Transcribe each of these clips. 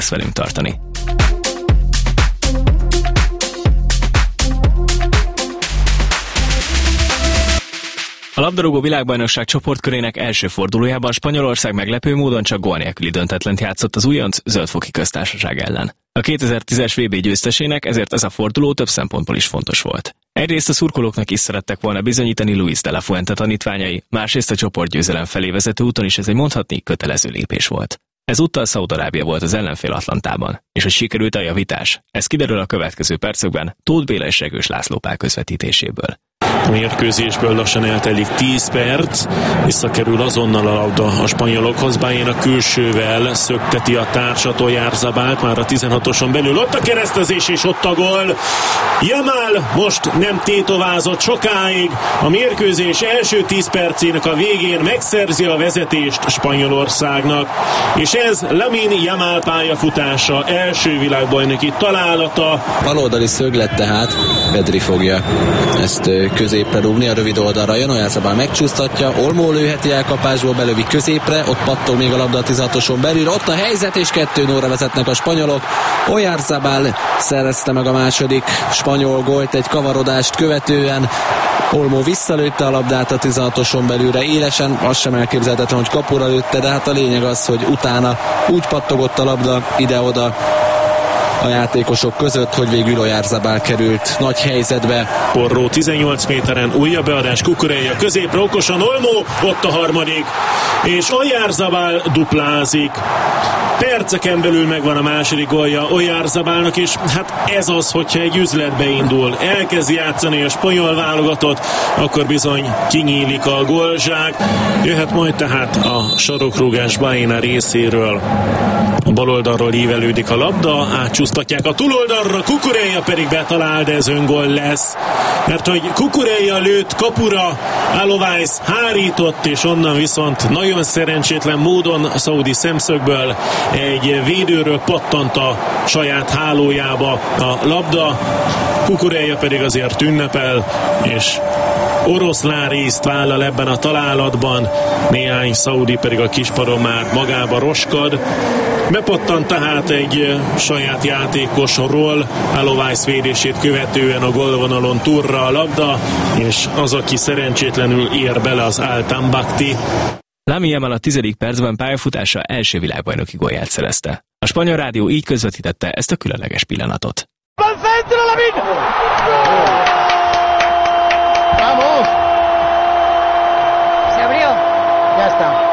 velünk tartani. A labdarúgó világbajnokság csoportkörének első fordulójában Spanyolország meglepő módon csak gól nélküli döntetlent játszott az újonc Zöld-foki Köztársaság ellen. A 2010-es VB győztesének ezért ez a forduló több szempontból is fontos volt. Egyrészt a szurkolóknak is szerettek volna bizonyítani Luis de la Fuente tanítványai, másrészt a csoportgyőzelem felé vezető úton is ez egy mondhatni kötelező lépés volt. Ezúttal Szaúd-Arábia volt az ellenfél Atlantában, és hogy sikerült a javítás, ez kiderül a következő percekben Tóth Béla és Regős László Pál közvetítéséből. A mérkőzésből lassan eltelik 10 perc, visszakerül azonnal a labda a spanyolokhoz, Baena külsővel szökteti a társat, Oyarzabalt már a 16-oson belül, ott a keresztezés és ott a gól. Yamal most nem tétovázott sokáig, a mérkőzés első 10 percének a végén megszerzi a vezetést Spanyolországnak, és ez Lamine Yamal pályafutása, első világbajnoki találata. Baloldali szöglet tehát, Pedri fogja ezt középre rúgni, a rövid oldalra jön, Oyarzabal megcsúsztatja, Olmo lőheti elkapásból, belövi középre, ott pattog még a labda a 16-oson belül, ott a helyzet, és 2-0-ra vezetnek a spanyolok. Oyarzabal szerezte meg a második spanyol gólt egy kavarodást követően, Olmo visszalőtte a labdát a 16-oson belülre, élesen, az sem elképzelhetetlen, hogy kapura lőtte, de hát a lényeg az, hogy utána úgy pattogott a labda ide-oda a játékosok között, hogy végül Oyarzabal került nagy helyzetbe. Porró 18 méteren, újabb beadás, Cucurella középre, okosan Olmo, ott a harmadik, és Oyarzabal duplázik. Perceken belül megvan a második gólja Oyarzabalnak, és hát ez az, hogyha egy üzletbe indul, elkezd játszani a spanyol válogatott, akkor bizony kinyílik a gólzsák. Jöhet majd tehát a sarokrúgás Baena részéről. A baloldalról ívelődik a labda, átcsúsztatják a túloldalra, Cucurella pedig betalál, de ez öngól lesz. Mert hogy Cucurella lőtt kapura, Alois hárított, és onnan viszont nagyon szerencsétlen módon a szaudi szemszögből egy védőről pattant a saját hálójába a labda. Cucurella pedig azért ünnepel, és oroszlán részt vállal ebben a találatban, néhány szaudi pedig a kispadon már magába roskad. Bepattant tehát egy saját játékosról, Alois védését követően a gólvonalon túlra a labda, és az, aki szerencsétlenül ér bele, az Al-Tambakti. Lamine Yamal a 10. percben pályafutása első világbajnoki gólját szerezte. A spanyol rádió így közvetítette ezt a különleges pillanatot. Vamos. Se abrió. Ya está.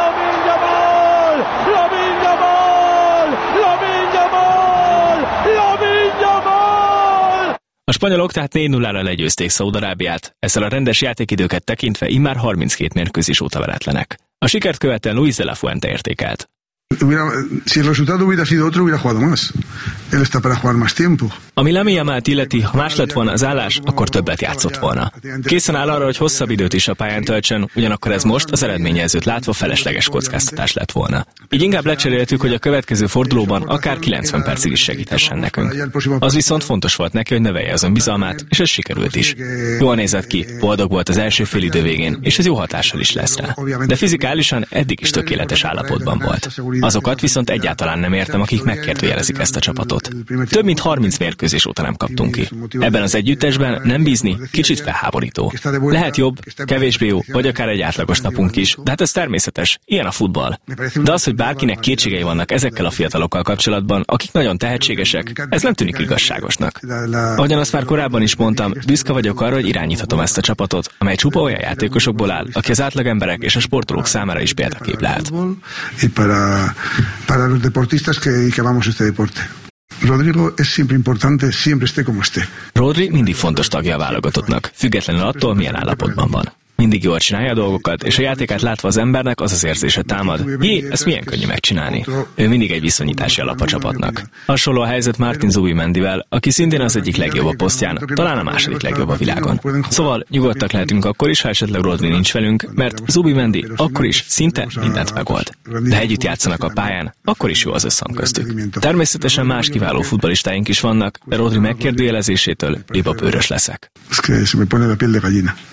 A spanyolok tehát 4-0-ra legyőzték Szaúd-Arábiát, ezzel a rendes játékidőket tekintve immár 32 mérkőzés óta veretlenek. A sikert követően Luis de la Fuente értékelt. Si el resultado hubiera sido otro, hubiera jugado más. Él está para jugar más tiempo. Ami Lamine Yamalt illeti, ha más lett volna az állás, akkor többet játszott volna. Készen áll arra, hogy hosszabb időt is a pályán töltsön, ugyanakkor ez most az eredményezőt látva felesleges kockáztatás lett volna. Így inkább lecseréltük, hogy a következő fordulóban akár 90 percig is segíthessen nekünk. Az viszont fontos volt neki, hogy növelje az önbizalmát, és ez sikerült is. Jól nézett ki, boldog volt az első félidő végén, és ez jó hatással is lesz rá. De fizikálisan eddig is tökéletes állapotban volt. Azokat viszont egyáltalán nem értem, akik megkérdőjelezik ezt a csapatot. Több mint 30 mérkőzés óta nem kaptunk ki. Ebben az együttesben nem bízni kicsit felháborító. Lehet jobb, kevésbé jó, vagy akár egy átlagos napunk is, de hát ez természetes, ilyen a futball. De az, hogy bárkinek kétségei vannak ezekkel a fiatalokkal kapcsolatban, akik nagyon tehetségesek, ez nem tűnik igazságosnak. Ahogyan azt már korábban is mondtam, büszke vagyok arra, hogy irányíthatom ezt a csapatot, amely csupa olyan játékosokból áll, aki az átlagemberek és a sportolók számára is példakép lehet. Para los deportistas que vamos a este deporte. Rodrigo es siempre importante, siempre esté como esté. Rodri mindig fontos tagja a válogatottnak, függetlenül attól, milyen állapotban van. Mindig jól csinálja a dolgokat, és a játékát látva az embernek az az érzése támad. Jé, ezt milyen könnyű megcsinálni. Ő mindig egy viszonyítási alap a csapatnak. Hasonló a helyzet Martin Zubimendivel, aki szintén az egyik legjobb a posztján, talán a második legjobb a világon. Szóval nyugodtak lehetünk akkor is, ha esetleg Rodri nincs velünk, mert Zubimendi akkor is szinte mindent megold. De ha együtt játszanak a pályán, akkor is jó az összhang köztük. Természetesen más kiváló futballistáink is vannak, de Rodri megkérdőjelezésétől libabőrös leszek.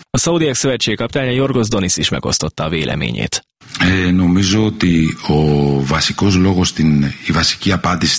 A Szaudiek szövetségkapitánja Yorgos Donis is megosztotta a véleményét. Νομίζω ότι ο βασικός λόγος, η βασική απάντηση